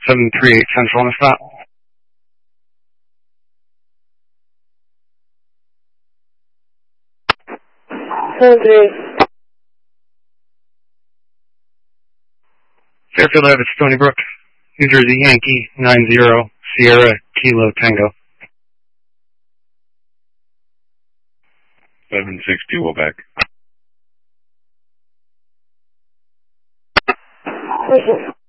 738 Central on a stop. Fairfield Ave, Stony Brook, New Jersey, Yankee, 90, Sierra, Kilo, Tango. 762, we'll back. Listen.